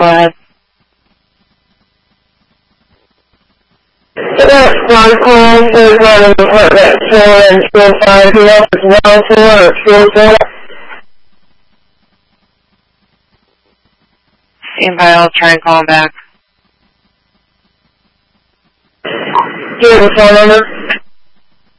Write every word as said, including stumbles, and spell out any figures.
ahead. Yes, my call is running apartment four and school five. Who else is one four or school four? Stand by, I'll try and call him back. Do you have a phone number?